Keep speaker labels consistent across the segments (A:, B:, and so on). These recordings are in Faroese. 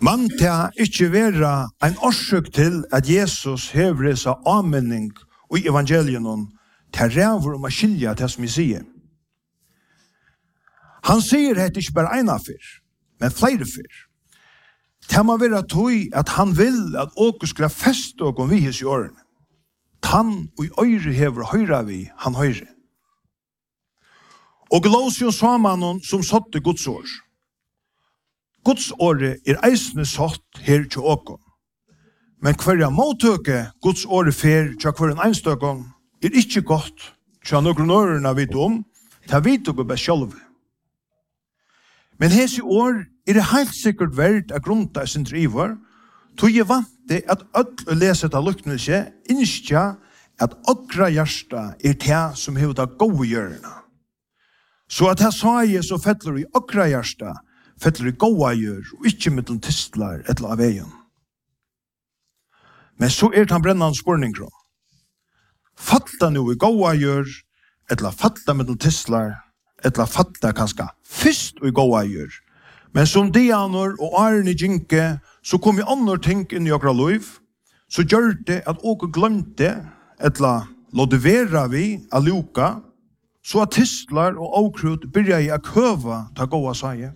A: Man ta ikke vera en årsøk til at Jesus hever seg anmenning og i evangelien til ræver om å skilja til som vi sier. Han sier det ikke bare ena fyr, men flere fyr. Det må være tog at han vil at åker skulle feste og vi hos i årene. Tann og i øyre hever høyre vi, han høyre. Og lås jo samanen som satte Guds år. Guds året eisne satt her til åken. Men hver mottøke Guds året fer til hver en einstøkken ikke godt til noen årene vidt om, til vidt og best selv. Men hese år det helt sikkert verdt av grunta i sin driver, tog jeg vant det at å lese til lukknelse, innskja at okra hjärsta det som hever det gode hjørna. Så at jeg sa jeg så fettler i okra hjärsta, fettler i gode hjør, og ikke mittel tistlar etter av veien. Men så det han brennende spørninger. Fatta nu i gode hjør, etter fatta mittel tistlar, etter fatta kanskje først i gode hjør. Men som Dianor og Arne Jinke, så kom vi andre ting inn i okra liv, så gjør det at åker glemte, etter låte være vi av luka, så at tistlar og avkrut byrja i å køva ta gåa seg.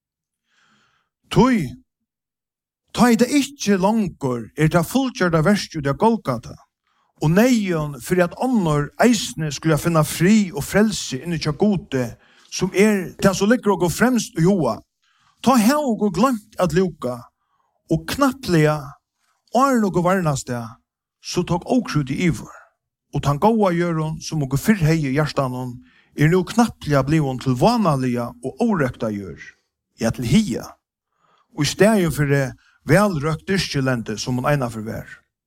A: Tøy, ta i det ikke langer det fullkjørda verst ut av Golgata, og neion for at andre eisne skulle finne fri og frelse inni tja gode, som det som ligger og går fremst i hoa. Ta her og gå glemt at luka, og knapplega, og noe varnaste, så tok åkrut i iver, og tan gåa gjøren som og fyrhei i hjertanen, nå knapplega blivon til vanalige og årekta gjør, til hia, og i stedet for det velrøkt dyrkjelente som man egnar for vær.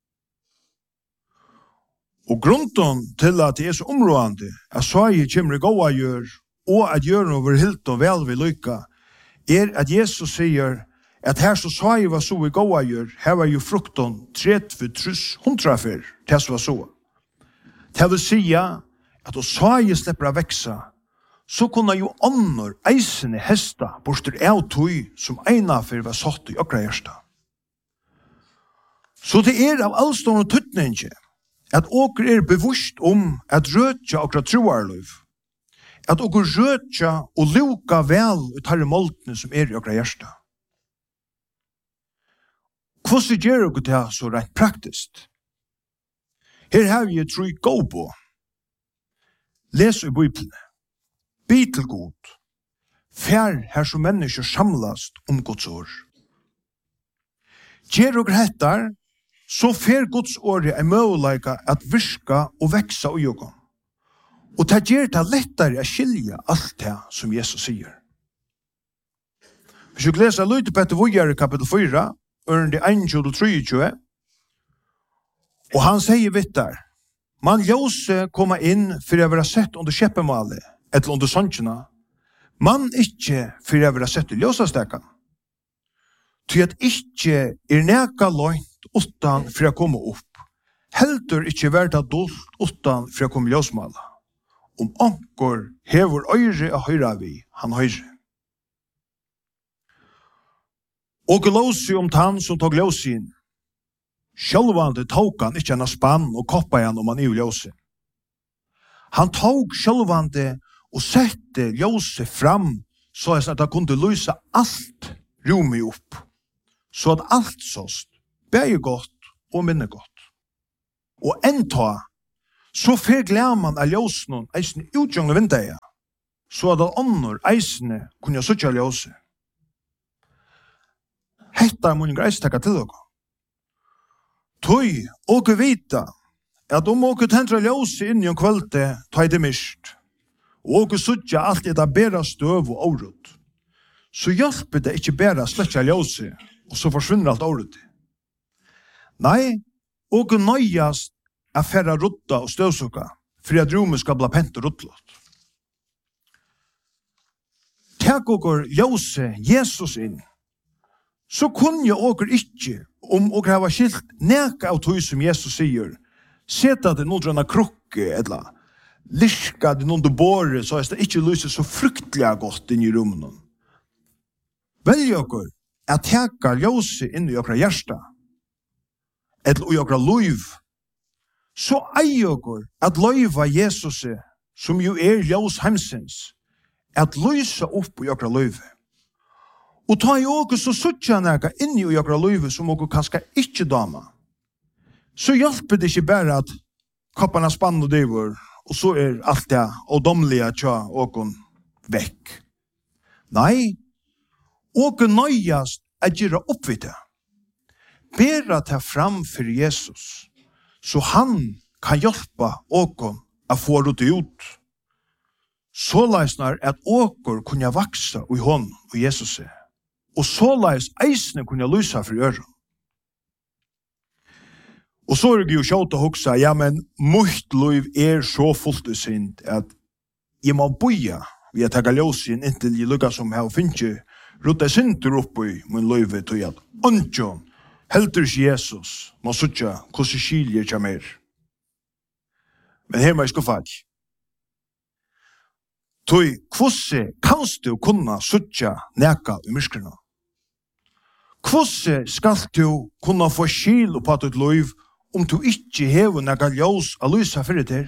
A: Og grunden til at det så områdende, at Sverige kommer i gåa gjør, og at gjøren over hilt og vel vil lykka, at Jesus sier at her så Sverige var så i gåa gjør, her var jo frukten 30-100 fyr, til som var så. Det vil si at å Sverige slipper å vekse, så kunne jo andre eisende hesta borster av tog som ena fyr var satt i okra hjärsta. Så det av allstående tøtninge, at åker bevisst om at røtja okra troarløyv, at åker røtja og luka vel ut herre måltene som i okra hjärsta. Hvordan gjør åker det så rent praktisk? Her har vi tro i gå på. Les i Bibelen. Be til god. Fær her som mennesker samlast om Guds år. Gjør åker hettar, så fer Guds året møguleika at virka og veksa i jokken. Og det gjør det lettere å skilja alt det som Jesus sier. Hvis vi leser Løyte Petter Vujere kapitel 4, ørende 1-23, og han sier vittar, man ljøse koma inn for å være sett under kjeppemalet, eller under sannsjena, man ikke for å være sett i ljøsastekene. Til at ikke neka løgn utan for å komme opp. Heldur ikke vært adult utan for å komme ljøsmala. Om anker hever øyre og høyre vi, han høyre. Og låsi om tann som tog ljøsin. Sjølvande tog han ikke en spann og koppa igjen om han i ljøsin. Han tog sjølvande og sette ljøset fram så at han kunne lyse alt rommet opp. Så at alt såst bæg godt og minne godt. Og enta, så fer glemman av ljøsene eisene utgjøngne vindeia, så at andre eisene kunne suttja ljøse. Hetta må ikke eis takka til dere. Tøy, åke vita, at åke tendra ljøse inn i kvölde, ta i det mist, og åke suttja alt det bæra støv og årut, så hjelper det ikke bæra slekja ljøse, og så forsvinner alt året. Nei, og nøyast er færre rutta og støvsuka, for at rommet skal bli pent og ruttlått. Takk åker ljøse Jesus inn, så kunne åker ikke, om åker hava skilt neka av tog som Jesus sier, seta det noen drønna krukke, eller lirka det noen båre, så er det ikke lyser så fruktelig godt inn i rommet. Velg åker at teka ljósi inn i okra hjärsta, eller i okra liv, så eier okkur at loiva Jesus, som jo ljós heimsins, at lysa upp i okra liv. Og ta i okkur så suttja nega inn i okra liv som okkur kanskje ikkje dama. Så hjelper det ikke bare at kopparna spann og driver, og så alt det ådomlige tja okkur vekk. Nei, okkur nøyast er gira oppvite. Bera ta fram for Jesus, så han kan hjelpa okkur a få det ut. Så leisnar at okkur kunna vaksa i hånd og Jesus og så leis eisne kunna lysa for øren. Og så det jo sjått å huksa, ja, men mitt liv så fullt i synd at jeg må boja vi har taget ljósin inntil jeg lukka som jeg finner rutta synder opp i min liv til at åndjon heldur ikke Jesus må sutja hvordan skiljer kja mer. Men her må jeg skuffa ikke. Tui, kvosse kanst du kunna sutja neka i myrskrena? Kvosse skal du kunna få skil på ditt liv om du ikkje hever neka ljós a lysa fyrir til?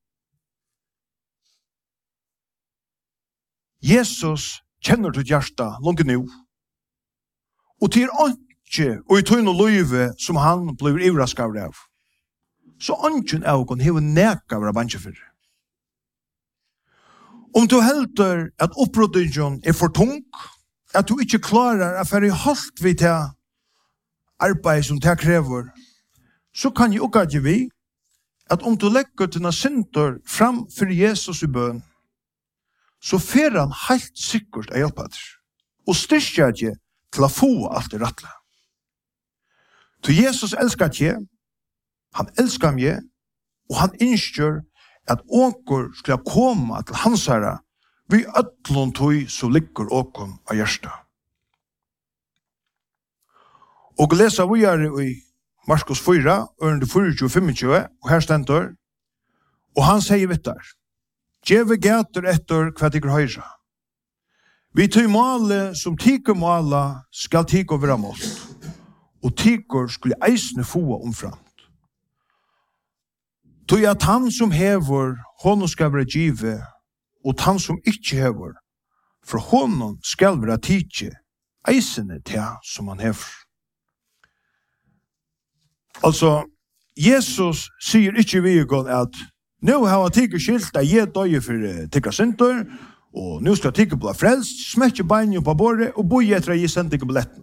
A: Jesus kjenner ditt hjärsta langt nu. Og til ikke og i tøyne livet som han blir ivraskar av. Så ønsken av okon hever neka av banche fyrir. Om du helter at opprådningen for tung, at du ikke klarer å være holdt vid til arbeid som det krever, så kan jeg også ikke vi at om du legger dine synder fram for Jesus i bøn, så fer han helt sikkert å hjelpe deg, og styrker deg til å få alt det rettle. Til Jesus elsker deg, han elsker meg, og han innskjør at åker skulle komme til hans herre, vi ødlån tog så ligger åken av hjertet. Og lesa vi i Markus 4, ørende 24-25, og her stender, og han sier vittar, «Gjeve gater etter hva tykker høyre. Vi tog male som tykker male skal tykker være målt, og tykker skulle eisne få omframt. Tog at han som hever, honom skal være give, og han som ikke hever, for honom skal være tidje, eisene til som han hever. Altså, Jesus sier ikke vi at nå har jeg tidlig skilt at jeg døye for tidlig synder, og nå skal tidlig bli frelst, smekke beinen på båret, og bo etter at jeg sender tidlig billetten.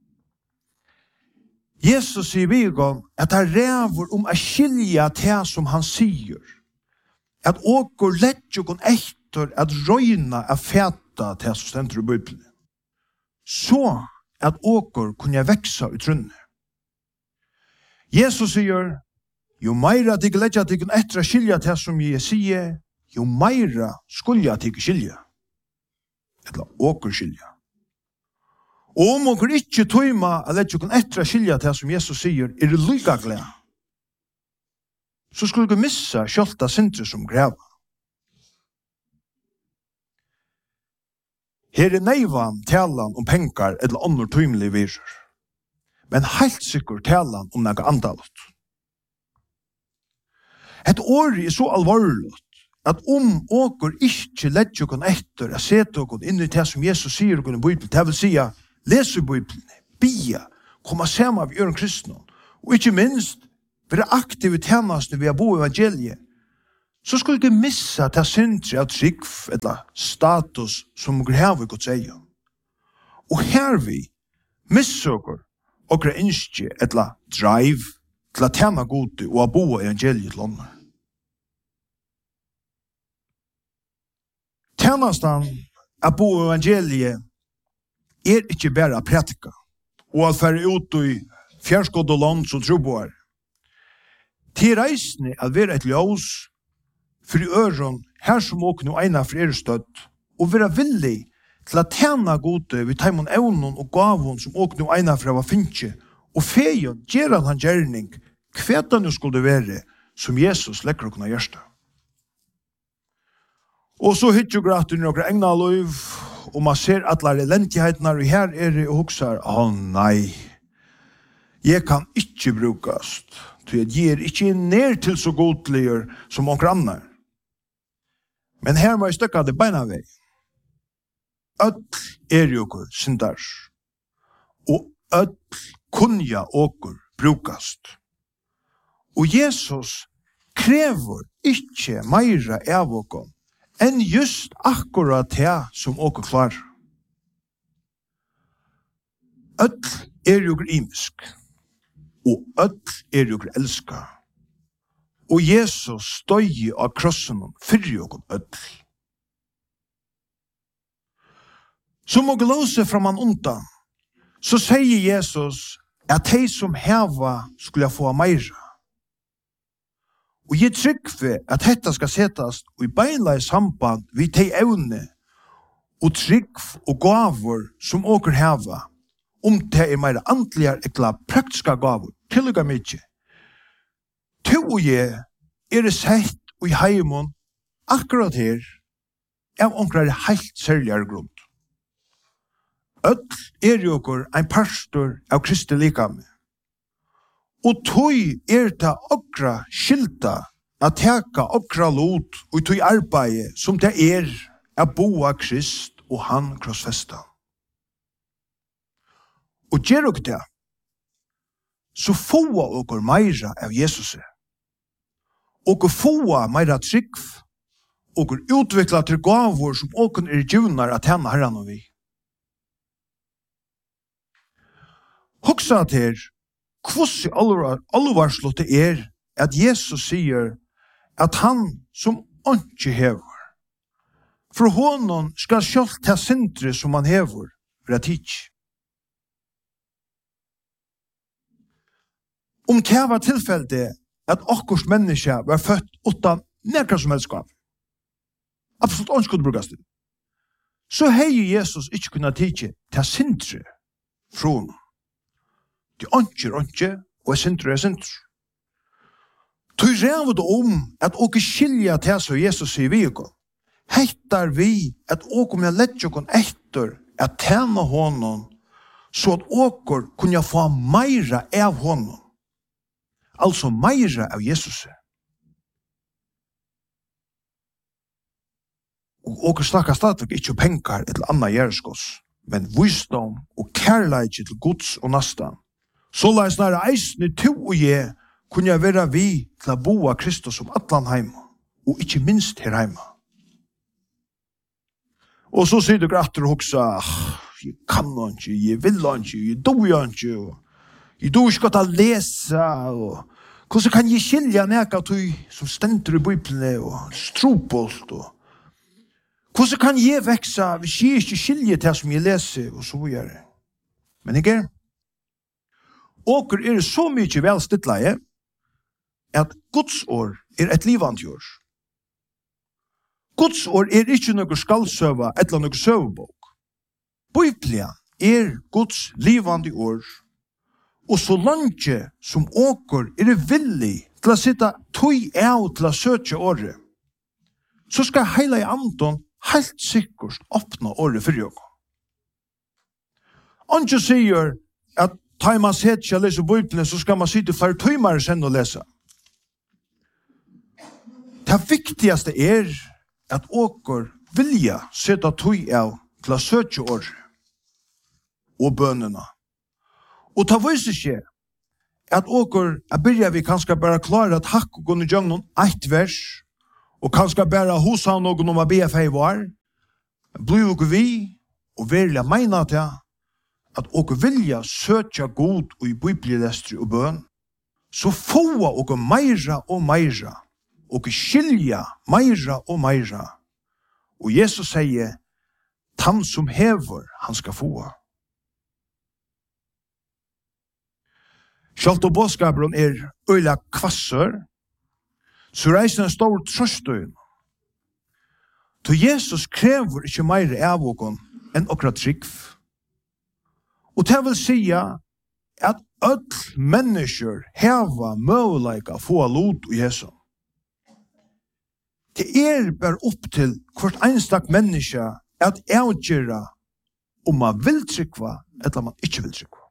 A: Jesus sier vi at han ræver om å skilja til som han sier. At åker lett jo etter at røyna er feta til som stender i Bibelen. Så at åker kunne veksa i trunnet. Jesus sier, jo meira at jeg letja til etter å skilja til som jeg sier, jo meira skulle jeg til skilja. Eller åker skilja. Og om dere ikke tøyma at dere kan etter å skilja til som Jesus sier, det lykka glede, så skulle dere missa kjølta sintre som greva. Her neivan talan om penkar eller andre tøymelige viser, men helt sikkert talan om noe andalut. Et år så alvorlig at om åker ikke lett dere etter å se dere inn i det som Jesus sier i Bibelen, det vil si lese Bibelen, bia, komme sammen av gjøren kristne, og ikke minst være aktive tjenestene ved å bo i evangeliet, så skulle ikke missa til syndre av trygg eller status som dere har i Guds egen. Og her vi missøker og ønsker eller drive til å tjene gode og å bo i evangeliet landet. Tjenesten å bo i evangeliet ikke bare å prætika, og å fære ut i fjærskådd og land som tror på her. Til reisene å være et ljós for i øren her som åkne og ena for støtt, og være villig til å tjene gode ved teimon evnen og gavon som åkne og ena for å finne, og feien gjør han gjerning, hva det skulle være som Jesus lekker å kunne gjøre. Og så hittar graten i noen egna liv, og man ser alle elendighetene, og her det og husker, nei, jeg kan ikke brukast, så jeg gir ikke ned til så godliger som onker annar. Men her må jeg støkke det beina vei. Öll jo okkur syndars, og öll kunja okkur brukast. Og Jesus krever ikke meira av okkur enn just akkurat det som okkur klarer. Öll jo okkur imisk, og öll jo okkur elska. Og Jesus støy av krossen fyrir okkur öll. Som å glåse fra man undan, så sier Jesus at de som heva skulle få meira. Og jeg tryggve at dette skal setas og i beila i samband vid de evne og tryggv og gaver som åker heva, det meira andligar ekla praktiska gaver, tilluga mykje. To og jeg det sett og i heimon akkurat her av omkrar heilt særligare grunn. Öll jo okkur ein pastor av Kristi likame. Og tøy det okra skilta at teka okra lot og tøy arbeid som det av boa Krist og han krossfesta. Og gjer okkur det, så få okkur meira av Jesus. Okkur få meira tryggv, okkur utvikla til gavur som okkur givnar at henne herran og vi. Hugsa til hvordan alvarslått det at Jesus sier at han som ikke hever. For honom skal selv ta sindre som han hever, vratic. Det var tilfellet at okkurs menneske var født utan nekra som helst gav. Absolutt ønsket brukast det. Så hei Jesus ikke kunnet tidsi ta sindre fra honom. Det ønsker, og sindre. Tøy revet at åker skilja til så Jesus sier vi okkur. Hettar vi at åker med lett okkur etter at tjene honom, så at åker kunne få meira av honom. Altså meira av Jesus. Og åker snakkar stadig ikke penger eller anna gjerskos, men visdom og kærleik til Guds og nastan. Så la jeg snarere eisne to og jeg kunne være vi til å boa Kristus som atlan heima, og ikke minst her heima. Og så sier du gratter og hoksa, jeg kan ikke, jeg vil ikke, jeg doer ikke, jeg doer ikke godt å lese, og hvordan kan jeg skilja neka tog som stender i Bibelen og stropult, og hvordan kan jeg veksa hvis jeg ikke skiljer til som jeg leser, og så gjør det. Men ikke åker så mykje velstittleie at Guds år et livant jord. Guds år ikke noe skallsøva eller noe søvebok. Bibelen Guds livande år, og så langt som åker villig til å sitte tøy av til å søke året, så skal heile i anton helt sikkert åpne året for dere. Anke sier at tar man sett til å lese Bibelen, så skal man sitte flere timer sen og lese. Det viktigste at åker vilja sette tøy av til å søke året og bønene. Og det viser ikke at åker begynner vi kanskje bare klare at hakk og kunne gjøre noen ett vers, og kanskje bare hos han noen om å be for var, blir jo vi, og virkelig mener til at åker vilja søtja god og i bibelestri og bøn, så få åker meira og meira, åker skilja meira og meira. Og Jesus sier, han som hever, han skal få. Sjalt og bådskaperen øyla kvasser, så reiser en stor trøstøyen. Så Jesus krever ikke meira av åken enn okra trygg. Og det vil si at öll mennesker heva møguleika få lot og Jesus. Det bare opp til hvert einstak menneske at avgjøre om man vil trykva eller man ikke vil trykva.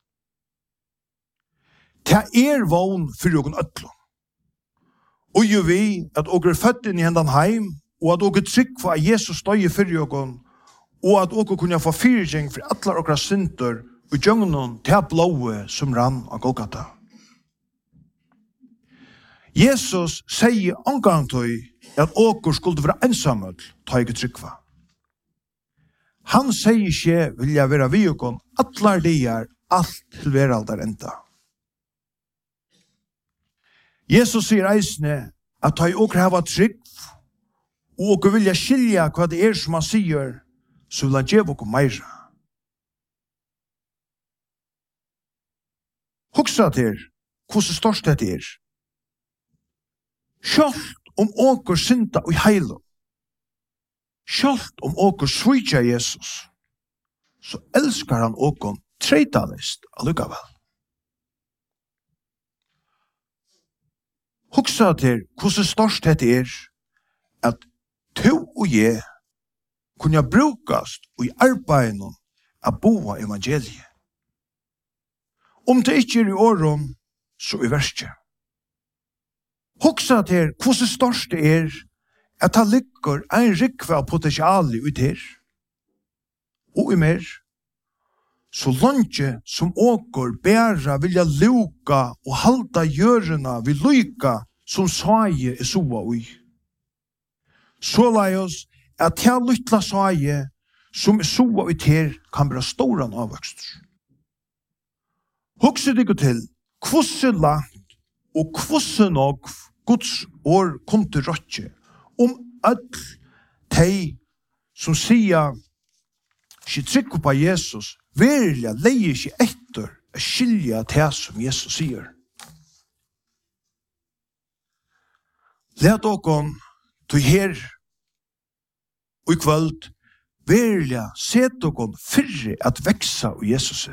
A: Det vogn for jokken øtlån. Og jo vi at åker født inn i hendan heim, og at åker trykva at Jesus døye for jokken, og at åker kunne få fyrtjeng for atler åkra synder, og djøgnen til blåe som rann av Golgata. Jesus sier omgang til at åker skulle være ensamhet, ta ikke trykva. Han sier ikke vilja være vi jokken, atler de alt til veraldar enda. Jesus sier eisne at ta i åker hava trygg, og åker vilja skilja hva det som han sier, så vil han gjøre åker meira. Hugsa til hvordan størst det Sjalt om åker synda og heilo. Sjalt om åker svitja Jesus, så elskar han åker treitalist allukavel. Hugsa til hvordan størst det at to og jeg kunne brukast i arbeiden av boa evangeliet. Om det ikke i åren, så i verste. Hugsa til hvordan størst det at det ligger en rikve av potensialet ut her, og i mer, så langt som åker bæra vilja luka og halda gjørena vi luka som saie soa ui. Så lai oss at ta lytla saie som soa ut her kan bli storan avvokst. Hugsa deg til hvordan langt og hvordan nok Guds år kom til røtje all de som sier ikke trykker på Jesus virkelig leier ikke etter å skilja det som Jesus sier. Let dere til her og i kveld virkelig se dere fyrre at veksa av Jesus.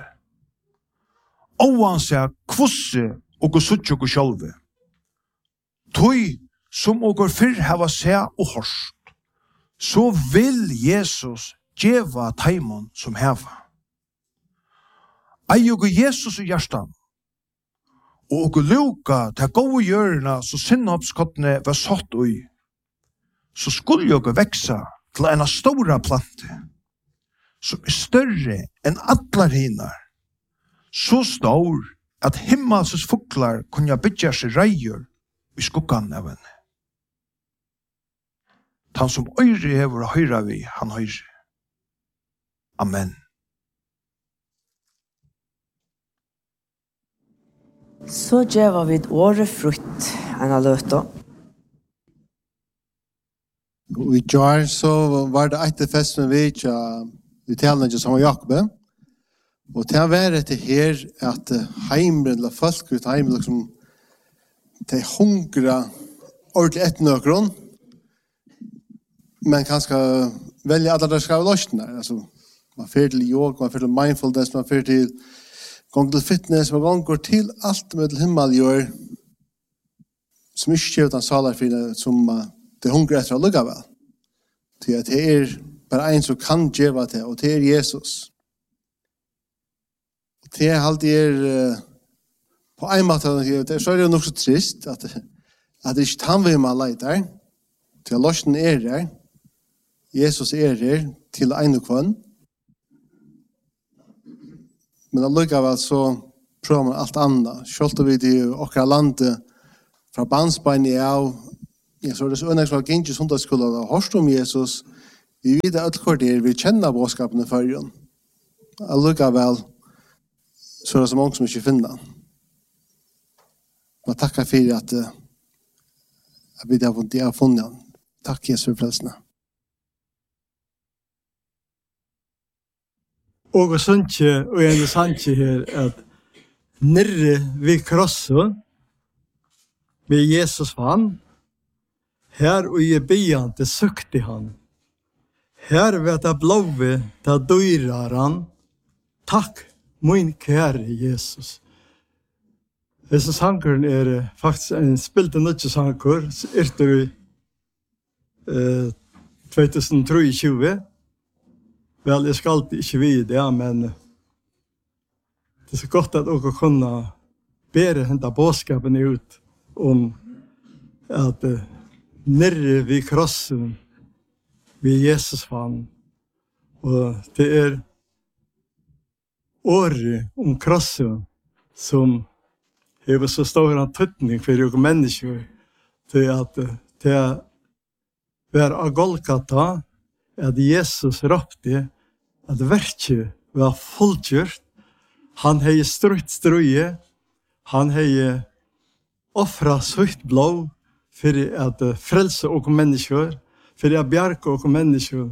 A: Oansett hvordan og suttje og sjølve. Tøy som åker fyrr hava seg og hørst, så vil Jesus djeva taimon som heva. Ei åker Jesus i hjertan, og åker luka til gode hjørna så sinnhoppskottene var satt ui, så skulle åker veksa til en stora plante, som større enn atlar hinar, så stor at himmelses fuglar kunne bytja seg reier i skuggan av henne. Han som øyre hever og høyre vi, han høyre. Amen.
B: Så gjør vi et åre frutt enn av løta.
C: I jar så var det etter festen vi talene som var Jakob. Og til å være etter her at heimen eller folk ut heimen liksom de hungra ordentlig etter noen men kanskje velge alle der skal løsne. Altså, man får til yoga, man får til mindfulness, man får til gang til fitness, man går til alt med himmel gjør som ikke gjør den salarfine som det hungrer etter å lukke vel. Til at det bare en som kan gjøre det, og det Jesus. Og det alltid på en måte, så det jo nok så trist at det ikke han vil man leiter, til at løsnen der, Jesus der til en og kvann. Men allikevel så prøver man alt annet. Selv om vi i okra landet fra bandsbeinet av, så det så ønne som var gengis hundaskolen og hørst om Jesus, vi vet at vi kjenner bådskapene for jo. Allikevel så det så mange som ikke finner. Men takk for at vi har funnet han. Takk Jesus for frelsene.
D: Og sånne, og en sannsje her, at nere ved krosset, med Jesus vann, her og i byante søkte han. Her vet jeg blåve, da døyrer han. Takk, min kære Jesus. Disse sangeren faktisk en spilte nødje sanger, etter 2023. Vel, jeg skal alltid ikke vide det, men det er så godt at dere kunne bære hente bådskapen ut om at nere vid krossen vid Jesus vann. Og det er året om krossen som har så stor tøtning for dere mennesker til at det var av Golgata at Jesus råpte at verket var fullgjort. Han hei strøye, han hei offra sitt blod for at frelse og mennesker, for at bjerke og mennesker,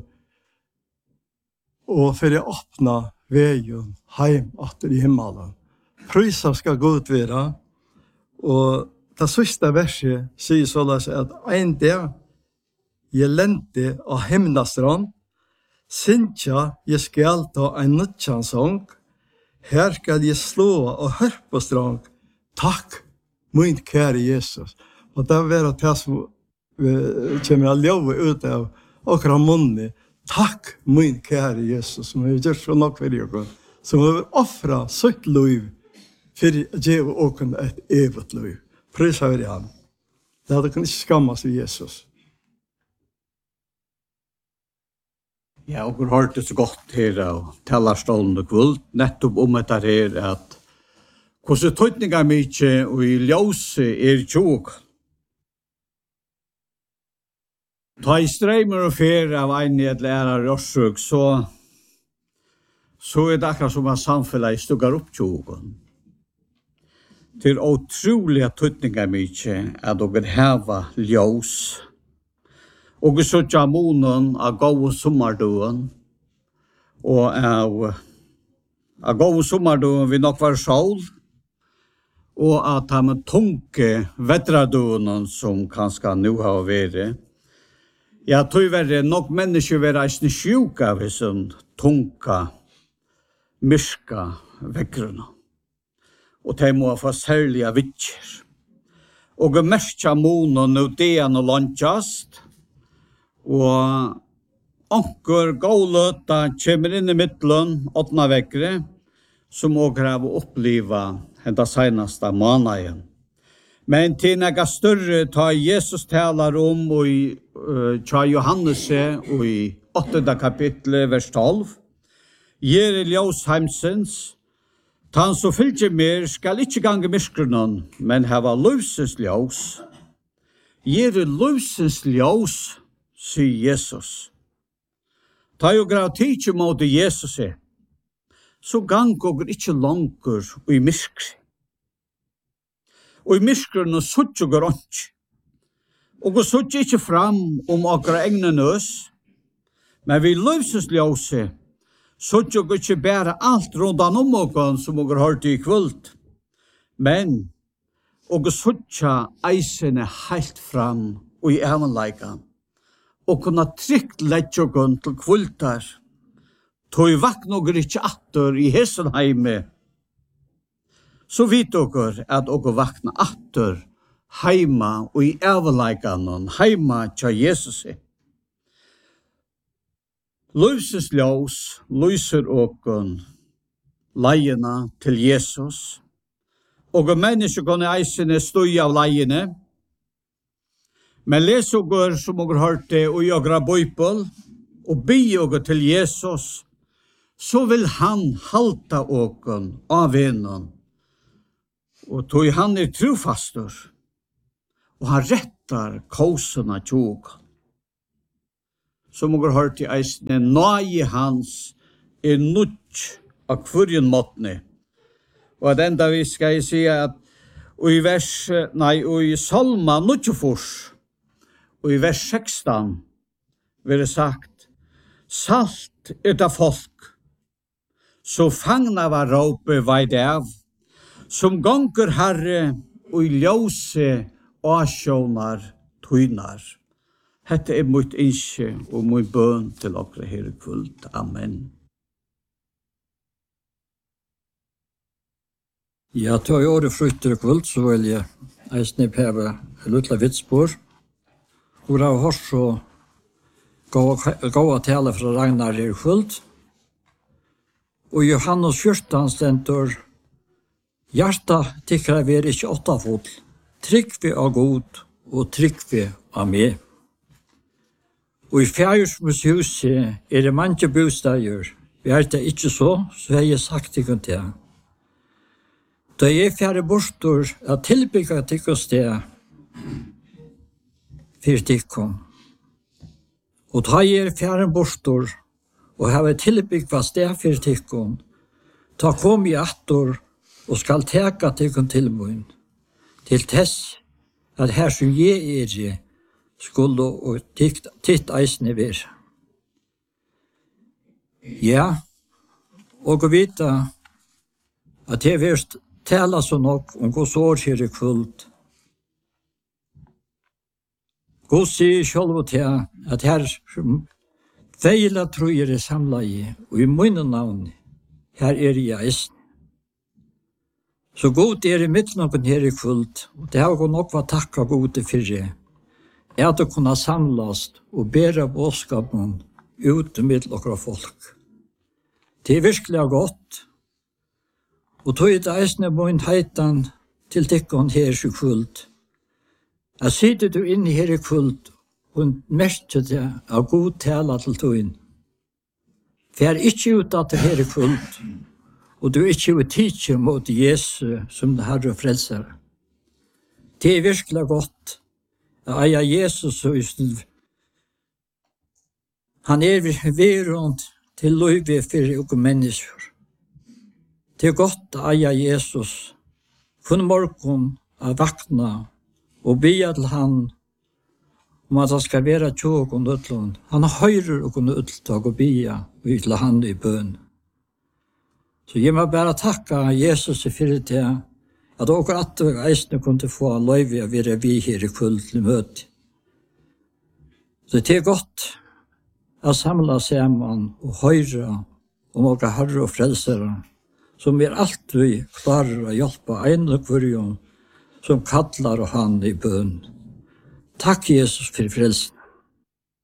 D: og for at åpne veien heim atter i himmelen. Prøysa skal godt være, og det siste verset sier således at en dag jeg lente av himnastrand, Sintja, jeg skal ta en nødtjansong, her skal jeg slå og høre på strang. Takk, min kære Jesus. Og det var det som kommer å leve ut av akkurat munnen. Takk, min kære Jesus, som har gjort så nok for dere, som har offret sitt liv for å gi dere et evigt liv. Prøys høyre han. Det hadde kan ikke skammes i Jesus.
E: Ja, og har hørt det så godt her av talerstolen og kvult, nettopp om dette her, at hvordan tøytninger mye og i ljøse tjog. Ta i streimer og fer av en i et lærer rørsøk, så det akkurat som at samfunnet stugger opp tjogen. Det utrolige tøytninger mye at dere heva ljøs. Og vi søtter månen av gode sommerduen, og av gode sommerduen vil nok være sol, og at han med tunge vettraduen som kanskje nå har vært. Jeg tror det nok mennesker vil reisende sjuka ved sånn tunga, myrka vekkrene. Og de må få særlige vittjer. Og vi merker månen og det og landkjast, og anker gåløta kommer inn i midtelen, 8 vekkere, som også har opplevd henne seneste måneden. Men til noe større tar Jesus taler om i Johannes i 8. kapittel, vers 12. Gjør ljøs heimsens, han som fylger mer skal ikke gange myskronen, men hava løsens ljøs. Gjør løsens ljøs, sier Jesus. Ta jo grav tidsi mot Jesus så gang og ikke langer og i myskri. Og i myskren og sutt og grønt. Og vi sutt ikke fram om akkurat egne nøs, men vi løses ljøse, sutt og ikke bære alt rundt om oss som vi har hørt i kvult. Men, og vi sutt eisene helt fram og i evenleikan. Og kunne trygt lette oss til kvultar. Tog vakna oss ikke atter i Hessenheime. Så vet dere at dere vakna atter heima og i evenleikanen, heima til Jesus. Løses ljøs, løser dere leiene til Jesus. Og mennesker kunne eisene støy av leiene. Men les dere som dere hørte og gjør bøypel, og be dere til Jesus, så vil han halta dere av vennen. Og tog han trofastor, og han rettar kausene tjog. Som dere hørte i eisene, nøye hans nødt av hverjen måtene. Og at enda vi skal si at i Salma 94, og i vers 16 vil det sagt, salt det folk, så fangna var råpe veid av, som gonger herre og i ljøse asjonar tøynar. Hette mitt innskje og min bøn til dere her i kvult. Amen.
F: Ja, til å gjøre frutter i kvult, så vil jeg eisne peve luttla vitsbord. Hvor har hørt så gå og tale fra Ragnar i kvult. Og Johannes 14 stendur, hjarta tykkara ver ikkje åttafull, trygg vi av god og trygg vi av meg. Og i Fjærsmushuset det mange bostader. Vi det ikke så har jeg sagt til det. Da jeg fjerde borster at tilbygge til oss det, for tikkum. Og da jeg fjerde borster og har tilbygge sted for tikkum, da kom jeg atter og skal teka tikkum til mun, til tess at her som jeg skulle og titt eisne være. Ja, og vita at jeg vil tala så nok om hos år her i kvult. God sier selv til at her feila trøyer samla i, og i munne navn, her jeg eisen. Så god i midtnokken her i kvult, og det har gått nok vært takka gode fyrir, at du kunne samlast og bæra bådskapen ut med okra folk. Det virkelig godt, og tog det eisne moin heitan til tikkon her i kvult. Jeg sitter du inn her i kvult og merker det av god tala til togin. Fær ikkje ut at det her i kvult, og du ikkje uttidsjer mot Jesus som det herre og frelser. Det virkelig godt, ja, Jesus han verund til løyve for oss mennesker. Det godt ja, Jesus kun morgen vakna og be til han om at han skal være tjåk og nødlån. Han høyrer og nødlån og be og til han i bøn. Så jeg må bare takke Jesus for det at dere at eisene kunne få løyve å være vi her i kveld til møte. Så det godt å samle sammen og høre om dere herre og frelsere, som alltid klarer å hjelpe en og hver som kallar han i bøn. Takk Jesus for frelsen.